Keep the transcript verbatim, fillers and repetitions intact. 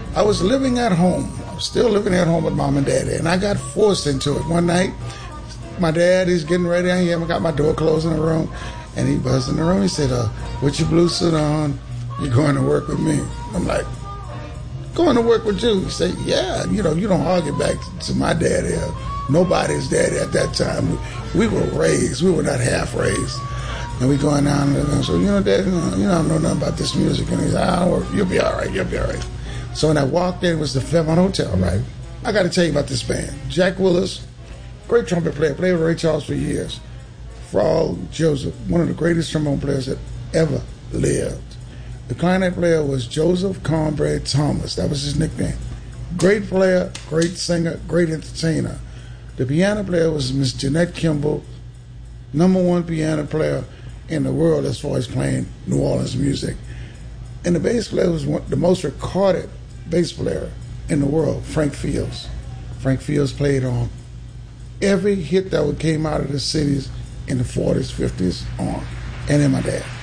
I was living at home. I was still living at home with mom and daddy, and I got forced into it. One night, my dad, he's getting ready. I haven't got my door closed in the room, and he buzzed in the room. He said, uh, "Put your blue suit on. You're going to work with me." I'm like, "Going to work with you?" He said, "Yeah. You know, you don't argue back to my daddy. Uh, nobody's daddy at that time. We, we were raised. We were not half raised." And we going down and so, you know, Dad, you know, you don't know nothing about this music. And he's like, "Oh, you'll be all right, you'll be all right." So when I walked in, it was the Fairmont Hotel, right? I got to tell you about this band. Jack Willis, great trumpet player, played with Ray Charles for years. Frog Joseph, one of the greatest trombone players that ever lived. The clarinet player was Joseph Cornbread Thomas. That was his nickname. Great player, great singer, great entertainer. The piano player was Miss Jeanette Kimball, number one piano player in the world as far as playing New Orleans music. And the bass player was one, the most recorded bass player in the world, Frank Fields. Frank Fields played on every hit that came out of the cities in the forties, fifties on, and then my dad.